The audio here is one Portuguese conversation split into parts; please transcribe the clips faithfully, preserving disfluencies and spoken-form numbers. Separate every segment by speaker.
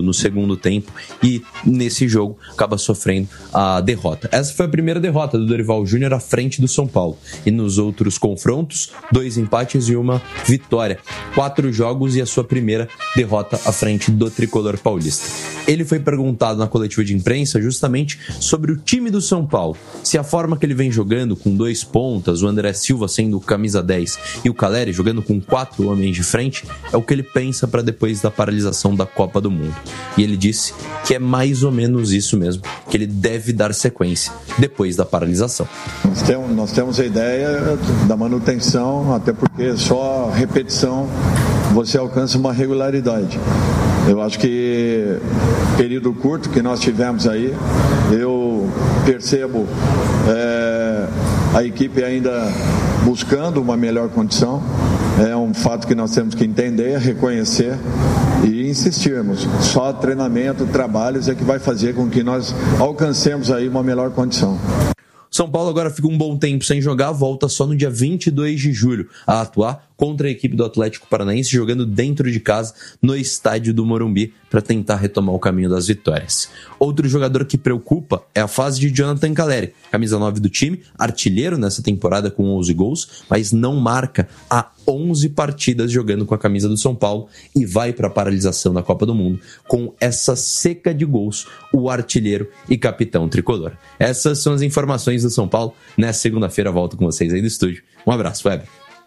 Speaker 1: no segundo tempo e nesse jogo acaba sofrendo a derrota. Essa foi a primeira derrota do Dorival Júnior à frente do São Paulo. E nos outros confrontos, dois empates e uma vitória. Quatro jogos e a sua primeira derrota à frente do tricolor paulista. Ele foi perguntado na coletiva de imprensa justamente sobre o time do São Paulo. Se a forma que ele vem jogando com dois pontas, o André Silva sendo o camisa dez e o Calleri jogando com quatro homens de frente, é o que ele pensa para depois da paralisação da Copa do Mundo. E ele disse que é mais ou menos isso mesmo, que ele deve dar sequência depois da paralisação.
Speaker 2: Nós temos, nós temos a ideia da manutenção, até porque só repetição você alcança uma regularidade. Eu acho que período curto que nós tivemos aí, eu percebo é, a equipe ainda buscando uma melhor condição. É um fato que nós temos que entender, reconhecer e insistirmos. Só treinamento, trabalhos é que vai fazer com que nós alcancemos aí uma melhor condição.
Speaker 1: São Paulo agora fica um bom tempo sem jogar, volta só no dia vinte e dois de julho a atuar contra a equipe do Atlético Paranaense, jogando dentro de casa no estádio do Morumbi para tentar retomar o caminho das vitórias. Outro jogador que preocupa é a fase de Jonathan Calleri, camisa nove do time, artilheiro nessa temporada com onze gols, mas não marca há onze partidas jogando com a camisa do São Paulo e vai para a paralisação da Copa do Mundo com essa seca de gols, o artilheiro e capitão tricolor. Essas são as informações do São Paulo. Nessa segunda-feira volto com vocês aí do estúdio. Um abraço, Weber.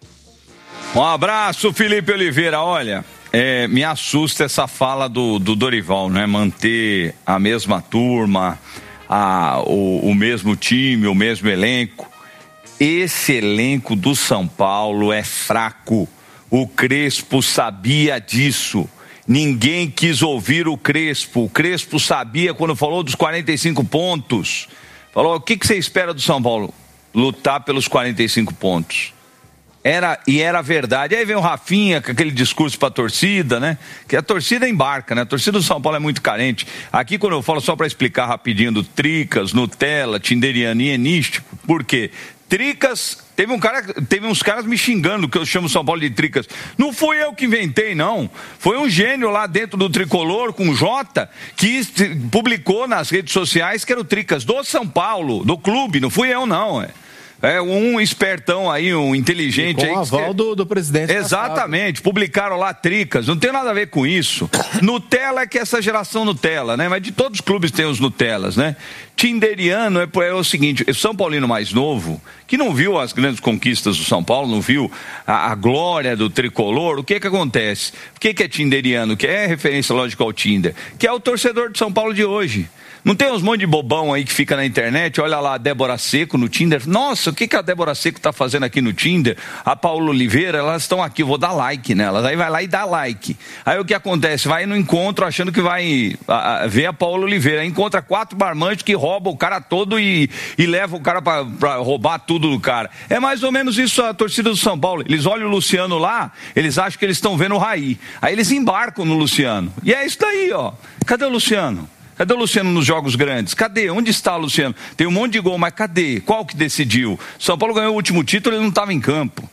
Speaker 3: Um abraço, Felipe Oliveira. Olha, é, me assusta essa fala do, do Dorival, né? Manter a mesma turma, a, o, o mesmo time, o mesmo elenco. Esse elenco do São Paulo é fraco. O Crespo sabia disso. Ninguém quis ouvir o Crespo. O Crespo sabia quando falou dos quarenta e cinco pontos. Falou, o que, que você espera do São Paulo? Lutar pelos quarenta e cinco pontos. Era, e era verdade. Aí vem o Rafinha com aquele discurso pra torcida, né? Que a torcida embarca, né? A torcida do São Paulo é muito carente. Aqui, quando eu falo, só para explicar rapidinho, do Tricas, Nutella, Tinderiano e Enístico, por quê? Tricas, teve um cara, teve uns caras me xingando que eu chamo São Paulo de Tricas. Não fui eu que inventei, não. Foi um gênio lá dentro do Tricolor, com J, que publicou nas redes sociais que era o Tricas do São Paulo, do clube. Não fui eu, não, é. É um espertão aí, um inteligente.
Speaker 4: E com
Speaker 3: aí.
Speaker 4: o aval do, do presidente.
Speaker 3: Exatamente, passado. Publicaram lá Tricas, não tem nada a ver com isso. Nutella é que é essa geração Nutella, né? Mas de todos os clubes tem os Nutellas, né? Tinderiano é, é o seguinte, o São Paulino mais novo, que não viu as grandes conquistas do São Paulo, não viu a, a glória do tricolor, o que que acontece? O que que é Tinderiano? Que é referência lógica ao Tinder, que é o torcedor de São Paulo de hoje. Não tem uns monte de bobão aí que fica na internet, olha lá a Débora Seco no Tinder, nossa, o que que a Débora Seco está fazendo aqui no Tinder? A Paula Oliveira, elas estão aqui, eu vou dar like nelas, aí vai lá e dá like. Aí o que acontece? Vai no encontro achando que vai a, a, ver a Paula Oliveira, aí encontra quatro barmantes que roubam o cara todo e, e levam o cara para roubar tudo do cara. É mais ou menos isso a torcida do São Paulo, eles olham o Luciano lá, eles acham que eles estão vendo o Raí, aí eles embarcam no Luciano, e é isso daí, ó, cadê o Luciano? Cadê o Luciano nos jogos grandes? Cadê? Onde está o Luciano? Tem um monte de gol, mas cadê? Qual que decidiu? São Paulo ganhou o último título, ele não estava em campo.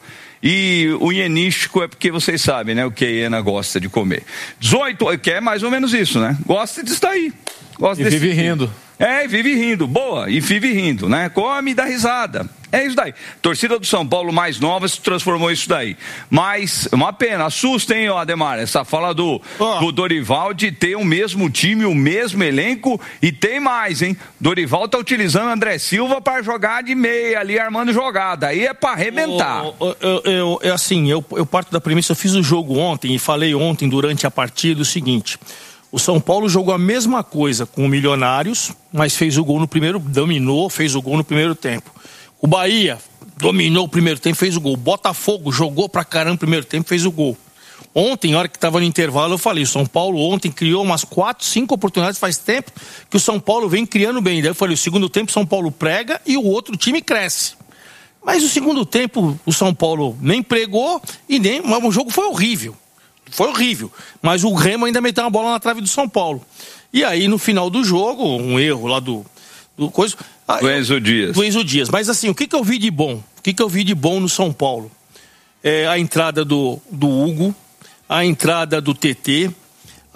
Speaker 3: E o hienístico é porque vocês sabem, né? O que a hiena gosta de comer. dezoito, que é mais ou menos isso, né? Gosta disso daí. Gosta
Speaker 4: e
Speaker 3: desse
Speaker 4: vive rindo.
Speaker 3: É, e vive rindo. Boa, e vive rindo, né? Come e dá risada. É isso daí. Torcida do São Paulo mais nova se transformou isso daí. Mas, uma pena, assusta, hein, Ademar? Essa fala do, oh. do Dorival de ter o mesmo time, o mesmo elenco, e tem mais, hein? Dorival tá utilizando André Silva para jogar de meia ali, armando jogada. Aí é para arrebentar.
Speaker 4: Oh, oh, eu, eu, eu, assim, eu, eu parto da premissa, eu fiz o jogo ontem e falei ontem durante a partida o seguinte: o São Paulo jogou a mesma coisa com o Milionários, mas fez o gol no primeiro, dominou, fez o gol no primeiro tempo. O Bahia dominou o primeiro tempo, fez o gol. Botafogo jogou pra caramba no primeiro tempo, fez o gol. Ontem, na hora que estava no intervalo, eu falei, o São Paulo ontem criou umas quatro, cinco oportunidades, faz tempo que o São Paulo vem criando bem. Daí eu falei, o segundo tempo o São Paulo prega e o outro time cresce. Mas o segundo tempo o São Paulo nem pregou e nem... Mas o jogo foi horrível. Foi horrível. Mas o Remo ainda meteu uma bola na trave do São Paulo. E aí, no final do jogo, um erro lá do... do coisa,
Speaker 3: do Enzo Dias.
Speaker 4: Do Enzo Dias. Mas assim, o que, que eu vi de bom? O que, que eu vi de bom no São Paulo? É a entrada do, do Hugo, a entrada do T T,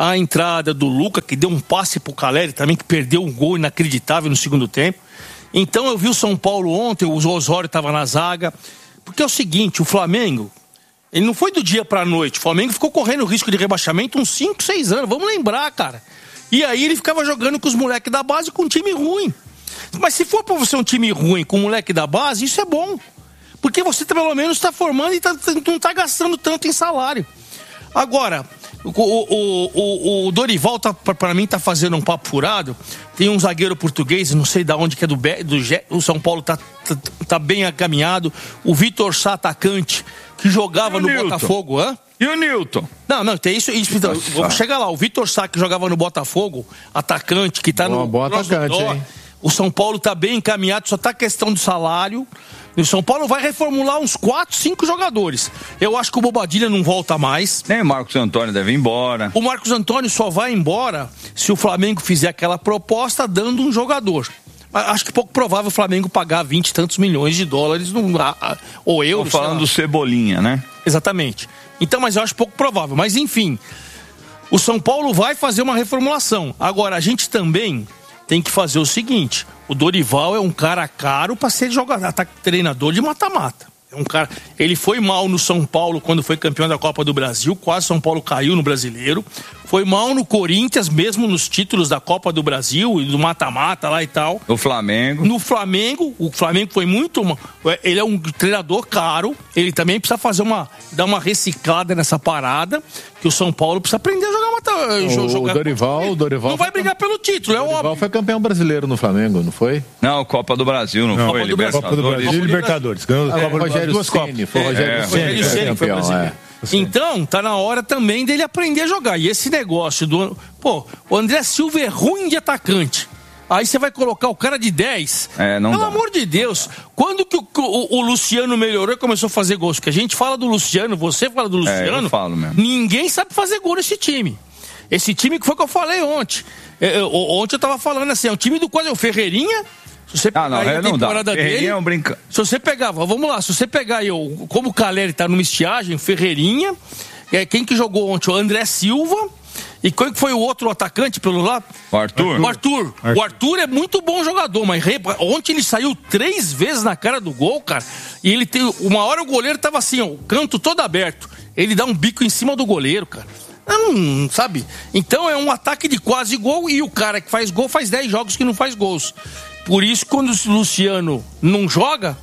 Speaker 4: a entrada do Luca, que deu um passe pro Caleri também, que perdeu um gol inacreditável no segundo tempo. Então eu vi o São Paulo ontem, o Osório estava na zaga, porque é o seguinte, o Flamengo, ele não foi do dia pra noite, o Flamengo ficou correndo risco de rebaixamento uns cinco, seis anos, vamos lembrar, cara. E aí ele ficava jogando com os moleques da base com um time ruim. Mas se for pra você um time ruim com o moleque da base, isso é bom. Porque você pelo menos está formando e tá, não está gastando tanto em salário. Agora, o, o, o, o Dorival, tá, para mim, está fazendo um papo furado. Tem um zagueiro português, não sei de onde que é do, do o São Paulo está tá, tá bem encaminhado. O Vitor Sá, atacante, que jogava no Newton. Botafogo. Hã?
Speaker 3: E o Newton?
Speaker 4: Não, não, tem isso. isso então, vamos chegar lá. O Vitor Sá, que jogava no Botafogo, atacante, que está no.
Speaker 5: Bom atacante, hein?
Speaker 4: O São Paulo está bem encaminhado, só está questão do salário. E o São Paulo vai reformular uns quatro, cinco jogadores. Eu acho que o Bobadilha não volta mais.
Speaker 3: Nem o Marcos Antônio deve ir embora.
Speaker 4: O Marcos Antônio só vai embora se o Flamengo fizer aquela proposta dando um jogador. Acho que pouco provável o Flamengo pagar vinte e tantos milhões de dólares no, ou euros.
Speaker 3: Estou falando do Cebolinha, né?
Speaker 4: Exatamente. Então, mas eu acho pouco provável. Mas enfim, o São Paulo vai fazer uma reformulação. Agora, a gente também tem que fazer o seguinte: o Dorival é um cara caro para ser jogador, treinador de mata-mata. É um cara, ele foi mal no São Paulo quando foi campeão da Copa do Brasil, quase São Paulo caiu no Brasileiro. Foi mal no Corinthians, mesmo nos títulos da Copa do Brasil e do mata-mata lá e tal.
Speaker 3: No Flamengo.
Speaker 4: No Flamengo, o Flamengo foi muito... Ele é um treinador caro, ele também precisa fazer uma... dar uma reciclada nessa parada, que o São Paulo precisa aprender a jogar mata...
Speaker 5: O,
Speaker 4: jogar...
Speaker 5: o Dorival, o Dorival...
Speaker 4: Não vai brigar pelo título, é óbvio. O
Speaker 5: Dorival foi campeão brasileiro no Flamengo, não foi?
Speaker 3: Não, Copa do Brasil, não, não foi?
Speaker 4: Copa do Brasil.
Speaker 5: Copa do Brasil e Libertadores. Ganhou
Speaker 4: a
Speaker 5: Copa do Brasil, duas Copas. Foi o Rogério
Speaker 4: Ceni,
Speaker 5: Ceni,
Speaker 4: foi brasileiro. Então, tá na hora também dele aprender a jogar. E esse negócio do... Pô, o André Silva é ruim de atacante. Aí você vai colocar o cara de dez.
Speaker 3: É, não
Speaker 4: Pelo
Speaker 3: dá.
Speaker 4: amor de Deus. Quando que o, o, o Luciano melhorou e começou a fazer gols? Porque a gente fala do Luciano, você fala do Luciano.
Speaker 3: É, eu falo mesmo.
Speaker 4: Ninguém sabe fazer gol nesse time. Esse time que foi o que eu falei ontem. Eu, ontem eu tava falando assim, é um time do qual é o Ferreirinha... Se você pegar
Speaker 3: ah, não,
Speaker 4: aí a
Speaker 3: não
Speaker 4: temporada
Speaker 3: dá.
Speaker 4: dele,
Speaker 3: é um brinca...
Speaker 4: se você pegava, vamos lá, se você pegar aí, como o Caleri tá numa estiagem, Ferreirinha, é, quem que jogou ontem? O André Silva, e quem que foi o outro atacante pelo lado?
Speaker 3: O Arthur.
Speaker 4: O Arthur. Arthur. O Arthur é muito bom jogador, mas ontem ele saiu três vezes na cara do gol, cara, e ele tem, uma hora o goleiro tava assim, ó, o canto todo aberto, ele dá um bico em cima do goleiro, cara. Não, sabe? Então é um ataque de quase gol e o cara que faz gol faz dez jogos que não faz gols. Por isso, quando o Luciano não joga,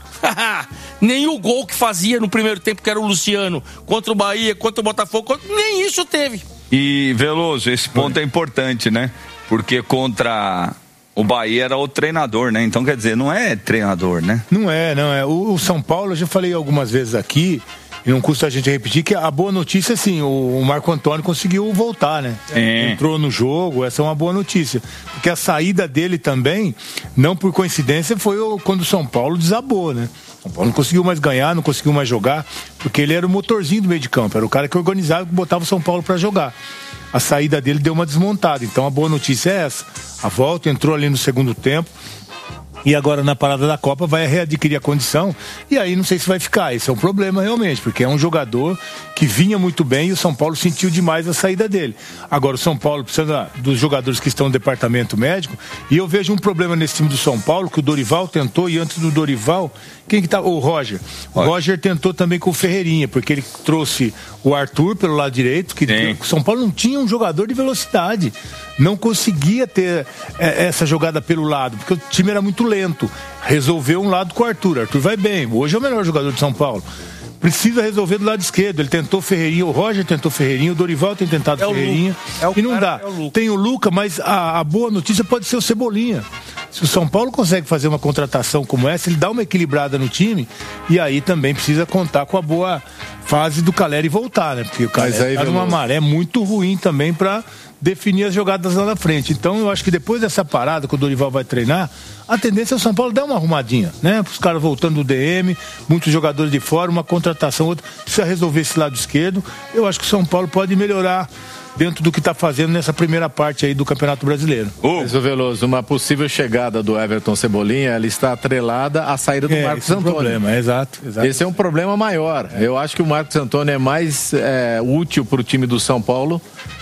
Speaker 4: nem o gol que fazia no primeiro tempo, que era o Luciano, contra o Bahia, contra o Botafogo, nem isso teve.
Speaker 3: E, Veloso, esse ponto é importante, né? Porque contra o Bahia era o treinador, né? Então, quer dizer, não é treinador, né?
Speaker 5: Não é, não é. O, o São Paulo, eu já falei algumas vezes aqui, e não custa a gente repetir, que a boa notícia, assim, o Marco Antônio conseguiu voltar, né?
Speaker 3: É.
Speaker 5: Entrou no jogo, essa é uma boa notícia. Porque a saída dele também, não por coincidência, foi o, quando o São Paulo desabou, né? O São Paulo não conseguiu mais ganhar, não conseguiu mais jogar, porque ele era o motorzinho do meio de campo, era o cara que organizava e botava o São Paulo para jogar. A saída dele deu uma desmontada, então a boa notícia é essa. A volta entrou ali no segundo tempo, e agora na parada da Copa vai readquirir a condição, e aí não sei se vai ficar. Esse é um problema realmente, porque é um jogador que vinha muito bem e o São Paulo sentiu demais a saída dele. Agora o São Paulo precisa dos jogadores que estão no departamento médico, e eu vejo um problema nesse time do São Paulo, que o Dorival tentou, e antes do Dorival, quem que tá? O Roger. O Roger tentou também com o Ferreirinha, porque ele trouxe o Arthur pelo lado direito, que o São Paulo não tinha um jogador de velocidade, não conseguia ter é, essa jogada pelo lado, porque o time era muito lento. Resolveu um lado com o Arthur. Arthur vai bem, hoje é o melhor jogador de São Paulo. Precisa resolver do lado esquerdo. Ele tentou Ferreirinha, o Roger tentou Ferreirinha, o Dorival tem tentado é Ferreirinha, é o e não dá. É o tem o Luca, mas a, a boa notícia pode ser o Cebolinha. Se o São Paulo consegue fazer uma contratação como essa, ele dá uma equilibrada no time, e aí também precisa contar com a boa fase do Caleri voltar, né? Porque o Caleri tá numa maré muito ruim também para definir as jogadas lá na frente. Então eu acho que depois dessa parada que o Dorival vai treinar, a tendência é o São Paulo dar uma arrumadinha, né? Os caras voltando do D M, muitos jogadores de fora, uma contratação, outra, precisa resolver esse lado esquerdo. Eu acho que o São Paulo pode melhorar dentro do que está fazendo nessa primeira parte aí do Campeonato Brasileiro.
Speaker 6: Uh. Mas, Veloso, uma possível chegada do Everton Cebolinha, ela está atrelada à saída do
Speaker 5: é,
Speaker 6: Marcos
Speaker 5: esse
Speaker 6: Antônio.
Speaker 5: É um problema, é, exato, exato.
Speaker 6: Esse é um problema maior. É. Eu acho que o Marcos Antônio é mais é, útil para o time do São Paulo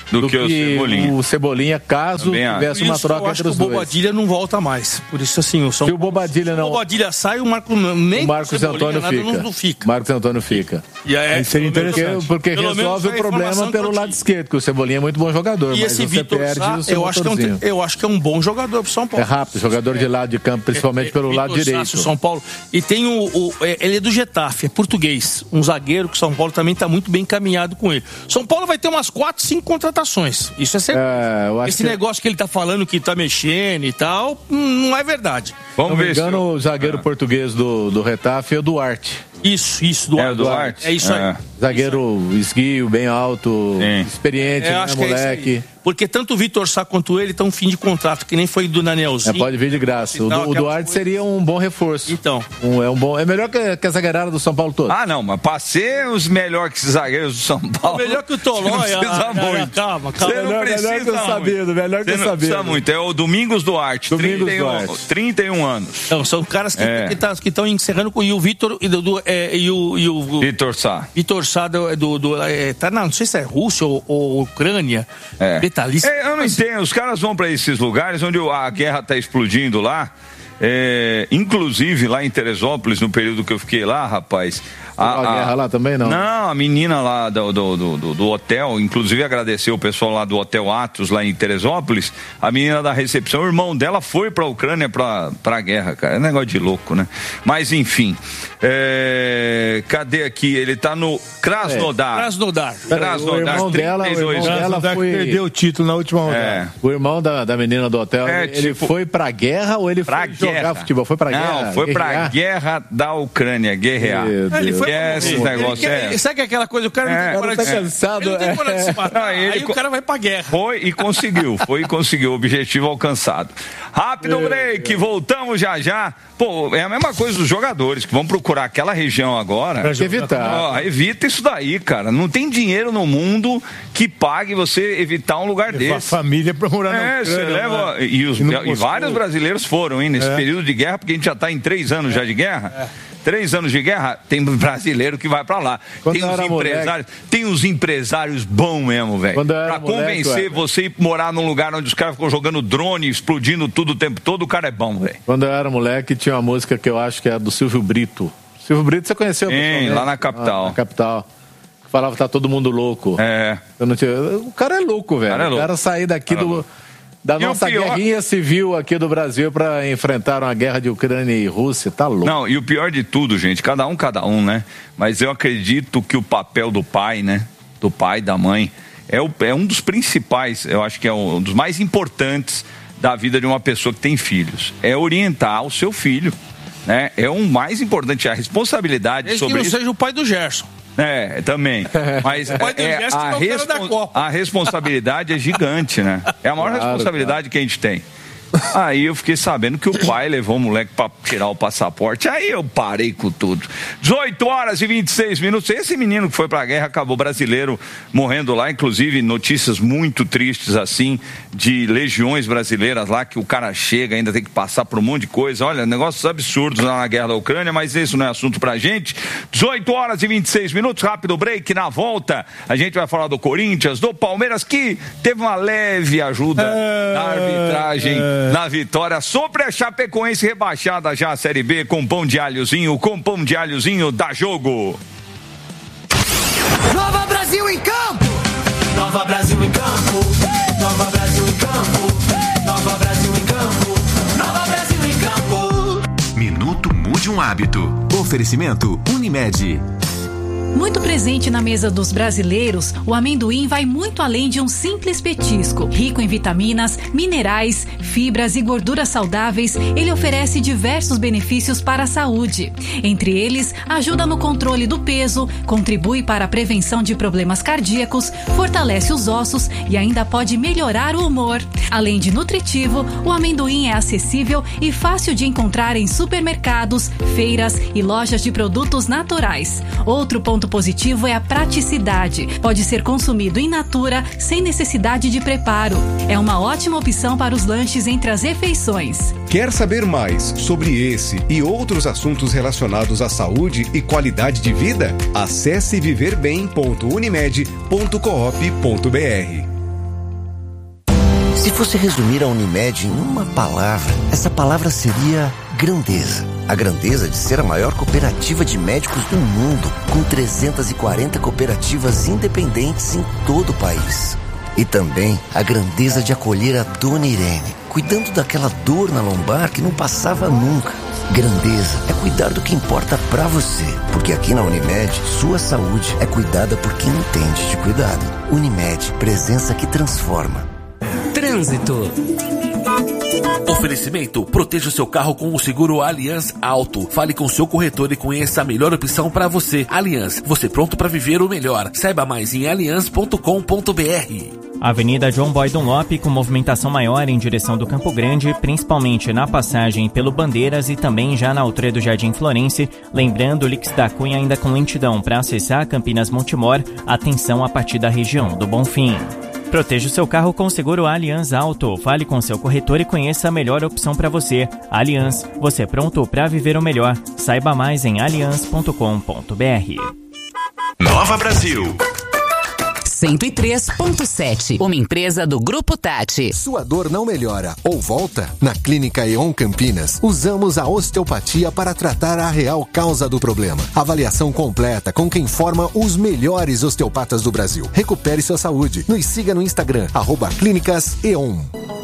Speaker 3: do, do que, que o Cebolinha.
Speaker 6: O Cebolinha, caso tivesse uma
Speaker 4: isso,
Speaker 6: troca entre os dois.
Speaker 4: O Bobadilha não volta mais. Por isso, assim, o São
Speaker 6: Se o Bobadilha não.
Speaker 4: Se o Bobadilha sai, o Marco nem
Speaker 6: o Marcos Antônio fica.
Speaker 4: Não, não fica.
Speaker 6: Marcos Antônio fica.
Speaker 4: E é,
Speaker 5: seria interessante.
Speaker 6: Porque, porque resolve o problema pelo lado esquerdo, porque o Cebolinha é muito bom jogador.
Speaker 4: E
Speaker 6: mas
Speaker 4: esse
Speaker 6: você
Speaker 4: Vitor
Speaker 6: perde
Speaker 4: Sá,
Speaker 6: o seu
Speaker 4: eu acho, que é um, eu acho que é um bom jogador pro São Paulo.
Speaker 6: É rápido, jogador de lado de campo, principalmente é, é, pelo
Speaker 4: Vitor
Speaker 6: lado direito.
Speaker 4: Sá, São Paulo. E tem o, o. Ele é do Getafe, é português. Um zagueiro que o São Paulo também está muito bem encaminhado com ele. São Paulo vai ter umas quatro, cinco contratações. Isso é certo. É, Esse que... negócio que ele está falando que está mexendo e tal, não é verdade.
Speaker 6: Vamos ver. Se não me engano, o zagueiro ah. português do, do Getafe é o Duarte.
Speaker 4: Isso, isso, Duarte.
Speaker 3: É o Duarte?
Speaker 4: É isso aí.
Speaker 6: É. Zagueiro esguio, bem alto, Sim. experiente, é, né, moleque.
Speaker 4: É Porque tanto o Vitor Sá quanto ele estão em fim de contrato, que nem foi do Danielzinho.
Speaker 6: É, pode vir de graça. O, o Duarte seria um bom reforço.
Speaker 4: Então.
Speaker 6: Um, é, um bom, é melhor que, que a zagueirada do São Paulo todo.
Speaker 3: Ah, não, mas pra ser os melhores que os zagueiros do São Paulo.
Speaker 4: Melhor que o Tolói.
Speaker 3: Não precisa
Speaker 4: a,
Speaker 3: muito.
Speaker 4: A, calma, calma.
Speaker 3: Você não
Speaker 6: melhor,
Speaker 3: precisa
Speaker 6: melhor que o Sabido, melhor que o Sabido.
Speaker 3: Precisa muito. É o Domingos Duarte,
Speaker 6: Domingos
Speaker 3: trinta e um,
Speaker 6: Duarte.
Speaker 3: trinta e um anos.
Speaker 4: Não, são caras que
Speaker 3: É.
Speaker 4: estão encerrando com e o Vitor e, do, do, é, e o. E o
Speaker 3: Vitor Sá.
Speaker 4: Vitor Sá do. do, do é, tá, não, não sei se é Rússia ou, ou Ucrânia.
Speaker 3: É.
Speaker 4: Detalhista.
Speaker 3: É, eu não entendo. Os caras vão pra esses lugares onde a guerra tá explodindo lá. É, inclusive lá em Teresópolis, no período que eu fiquei lá, rapaz.
Speaker 6: A, a guerra lá também não?
Speaker 3: Não, a menina lá do, do, do, do hotel, inclusive agradecer o pessoal lá do Hotel Atos, lá em Teresópolis. A menina da recepção, o irmão dela foi pra Ucrânia pra, pra guerra, cara. É um negócio de louco, né? Mas enfim. É, cadê aqui? Ele tá no Krasnodar.
Speaker 4: É. Krasnodar.
Speaker 6: Krasnodar. O irmão dela, o irmão dela foi...
Speaker 5: perdeu o título na última rodada.
Speaker 3: É.
Speaker 6: O irmão da, da menina do hotel,
Speaker 3: É,
Speaker 6: ele
Speaker 3: tipo,
Speaker 6: foi pra guerra ou ele foi
Speaker 3: pra
Speaker 6: jogar
Speaker 3: guerra.
Speaker 6: futebol? Foi pra
Speaker 3: Não,
Speaker 6: guerra?
Speaker 3: Não, foi pra
Speaker 6: guerrear?
Speaker 3: guerra da Ucrânia, guerrear.
Speaker 4: Ele foi
Speaker 3: É, esses negócios,
Speaker 4: ele,
Speaker 3: é.
Speaker 4: Sabe que é aquela coisa, o cara não
Speaker 3: É,
Speaker 4: tem coragem
Speaker 6: tá
Speaker 4: de
Speaker 6: cansado,
Speaker 4: ele não tem coragem de se matar,
Speaker 3: Não, ele
Speaker 4: aí
Speaker 3: co-
Speaker 4: o cara vai pra guerra.
Speaker 3: Foi e conseguiu, foi e conseguiu, objetivo alcançado. Rápido break, voltamos já já. Pô, é a mesma coisa dos jogadores que vão procurar aquela região agora.
Speaker 6: Pra evitar.
Speaker 3: Ó, evita isso daí, cara. Não tem dinheiro no mundo que pague você evitar um lugar
Speaker 5: Levar
Speaker 3: desse.
Speaker 5: a família pra morar na
Speaker 3: É, você
Speaker 5: Ucrânia,
Speaker 3: leva.
Speaker 5: né?
Speaker 3: E, os,
Speaker 5: E não
Speaker 3: e vários
Speaker 5: conseguiu.
Speaker 3: brasileiros foram, hein, nesse
Speaker 5: É.
Speaker 3: período de guerra, porque a gente já tá em três anos já de guerra. Três anos de guerra, tem brasileiro que vai pra lá.
Speaker 6: Quando
Speaker 3: Tem
Speaker 6: eu
Speaker 3: uns
Speaker 6: era
Speaker 3: empresários, tem uns empresários bons mesmo, velho.
Speaker 6: Quando eu era
Speaker 3: Pra
Speaker 6: moleque,
Speaker 3: convencer
Speaker 6: ué.
Speaker 3: você ir morar num lugar onde os caras ficam jogando drone, explodindo tudo o tempo todo, o cara é bom, velho.
Speaker 6: Quando eu era moleque, tinha uma música que eu acho que é do Silvio Brito. Silvio Brito você conheceu?
Speaker 3: Tem,
Speaker 6: pessoalmente?
Speaker 3: lá na capital.
Speaker 6: Ah, na capital. Que falava que tá todo mundo louco.
Speaker 3: É.
Speaker 6: Eu não tinha... O cara é louco, velho.
Speaker 3: O cara é louco.
Speaker 6: O cara sair daqui
Speaker 3: Cara é
Speaker 6: do...
Speaker 3: louco.
Speaker 6: da
Speaker 3: E o
Speaker 6: nossa
Speaker 3: pior-
Speaker 6: guerrinha civil aqui do Brasil pra enfrentar uma guerra de Ucrânia e Rússia. Tá louco.
Speaker 3: Não, e o pior de tudo, gente, cada um, cada um, né? Mas eu acredito que o papel do pai, né? Do pai, da mãe, é, o, é um dos principais, eu acho que é um dos mais importantes da vida de uma pessoa que tem filhos. É orientar o seu filho, né? É o mais importante, a responsabilidade
Speaker 4: Desde que
Speaker 3: sobre
Speaker 4: não
Speaker 3: isso.
Speaker 4: seja o pai do Gerson.
Speaker 3: É, também. Mas
Speaker 4: pai do
Speaker 3: é,
Speaker 4: Gerson
Speaker 3: a,
Speaker 4: é o cara da
Speaker 3: respon-
Speaker 4: Copa.
Speaker 3: a responsabilidade é gigante, né? É a maior
Speaker 6: Claro,
Speaker 3: responsabilidade que a gente tem. Aí eu fiquei sabendo que o pai levou o moleque pra tirar o passaporte. Aí eu parei com tudo. dezoito horas e vinte e seis minutos. Esse menino que foi pra guerra acabou brasileiro morrendo lá. Inclusive notícias muito tristes assim de legiões brasileiras lá que o cara chega, ainda tem que passar por um monte de coisa. Olha, negócios absurdos lá na guerra da Ucrânia, mas isso não é assunto pra gente. dezoito horas e vinte e seis minutos. Rápido break. Na volta a gente vai falar do Corinthians, do Palmeiras, que teve uma leve ajuda na arbitragem na vitória sobre a Chapecoense, rebaixada já a Série B, com pão de alhozinho, com pão de alhozinho dá jogo.
Speaker 7: Nova Brasil em campo! Nova Brasil em campo! Nova Brasil em campo! Nova Brasil em campo! Nova Brasil em campo!
Speaker 8: Minuto Mude um Hábito. Oferecimento Unimed.
Speaker 9: Muito presente na mesa dos brasileiros, o amendoim vai muito além de um simples petisco. Rico em vitaminas, minerais, fibras e gorduras saudáveis, ele oferece diversos benefícios para a saúde. Entre eles, ajuda no controle do peso, contribui para a prevenção de problemas cardíacos, fortalece os ossos e ainda pode melhorar o humor. Além de nutritivo, o amendoim é acessível e fácil de encontrar em supermercados, feiras e lojas de produtos naturais. Outro ponto positivo é a praticidade. Pode ser consumido in natura, sem necessidade de preparo. É uma ótima opção para os lanches entre as refeições.
Speaker 10: Quer saber mais sobre esse e outros assuntos relacionados à saúde e qualidade de vida? Acesse viver bem ponto unimed ponto coop ponto br.
Speaker 11: Se fosse resumir a Unimed em uma palavra, essa palavra seria grandeza. A grandeza de ser a maior cooperativa de médicos do mundo, com trezentas e quarenta cooperativas independentes em todo o país. E também a grandeza de acolher a Dona Irene, cuidando daquela dor na lombar que não passava nunca. Grandeza é cuidar do que importa pra você, porque aqui na Unimed, sua saúde é cuidada por quem entende de cuidado. Unimed, presença que transforma.
Speaker 12: Trânsito. Oferecimento: proteja o seu carro com o seguro Allianz Auto. Fale com seu corretor e conheça a melhor opção para você. Allianz, você pronto para viver o melhor. Saiba mais em allianz ponto com ponto b r.
Speaker 13: Avenida John Boy Dunlop com movimentação maior em direção do Campo Grande, principalmente na passagem pelo Bandeiras e também já na altura do Jardim Florense. Lembrando, o Lix da Cunha ainda com lentidão para acessar Campinas Montemor. Atenção a partir da região do Bonfim. Proteja o seu carro com o seguro Allianz Auto. Fale com seu corretor e conheça a melhor opção para você. Allianz, você pronto para viver o melhor. Saiba mais em allianz ponto com ponto b r.
Speaker 8: Nova Brasil.
Speaker 14: cento e três ponto sete, uma empresa do Grupo Tati.
Speaker 15: Sua dor não melhora ou volta? Na Clínica E.ON Campinas, usamos a osteopatia para tratar a real causa do problema. Avaliação completa com quem forma os melhores osteopatas do Brasil. Recupere sua saúde. Nos siga no Instagram, arroba Clínicas E.ON.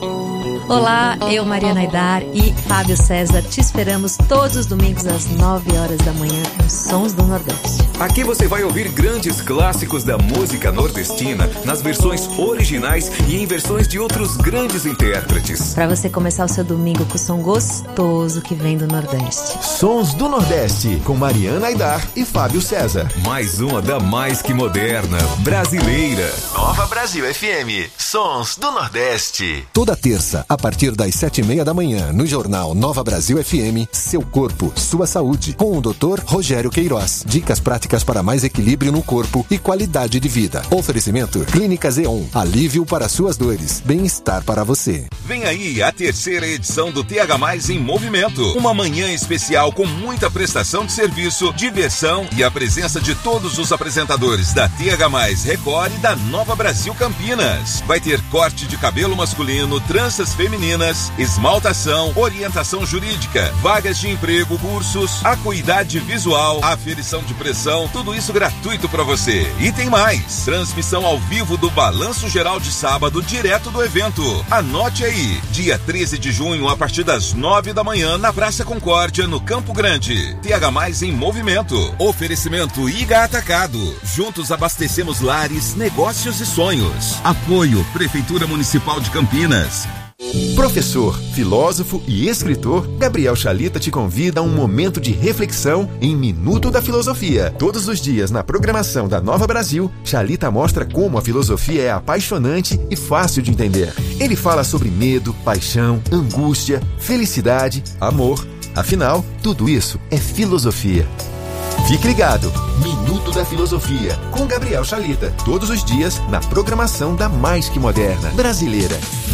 Speaker 16: Olá, eu, Mariana Aidar e Fábio César, te esperamos todos os domingos às nove horas da manhã nos Sons do Nordeste.
Speaker 8: Aqui você vai ouvir grandes clássicos da música nordestina nas versões originais e em versões de outros grandes intérpretes.
Speaker 16: Para você começar o seu domingo com o som gostoso que vem do Nordeste.
Speaker 17: Sons do Nordeste, com Mariana Aidar e Fábio César.
Speaker 8: Mais uma da mais que moderna, brasileira.
Speaker 17: Nova Brasil F M, Sons do Nordeste.
Speaker 15: Toda terça, a partir das sete e meia da manhã, no jornal Nova Brasil F M, Seu Corpo, Sua Saúde, com o doutor Rogério Queiroz. Dicas práticas para mais equilíbrio no corpo e qualidade de vida. Oferecimento: Clínicas E.ON. Alívio para suas dores. Bem-estar para você.
Speaker 8: Vem aí a terceira edição do T H Mais em Movimento. Uma manhã especial com muita prestação de serviço, diversão e a presença de todos os apresentadores da T H Mais Record e da Nova Brasil Campinas. Vai ter corte de cabelo masculino, tranças femininas, esmaltação, orientação jurídica, vagas de emprego, cursos, acuidade visual, aferição de pressão, tudo isso gratuito para você. E tem mais, transmissão ao vivo do Balanço Geral de sábado, direto do evento. Anote aí, dia treze de junho, a partir das nove da manhã, na Praça Concórdia, no Campo Grande. T H Mais em Movimento. Oferecimento I G A Atacado. Juntos abastecemos lares, negócios e sonhos. Apoio Prefeitura Municipal de Campinas.
Speaker 17: Professor, filósofo e escritor, Gabriel Chalita te convida a um momento de reflexão em Minuto da Filosofia. Todos os dias na programação da Nova Brasil, Chalita mostra como a filosofia é apaixonante e fácil de entender. Ele fala sobre medo, paixão, angústia, felicidade, amor. Afinal, tudo isso é filosofia. Fique ligado, Minuto da Filosofia, com Gabriel Chalita. Todos os dias na programação da mais que moderna brasileira.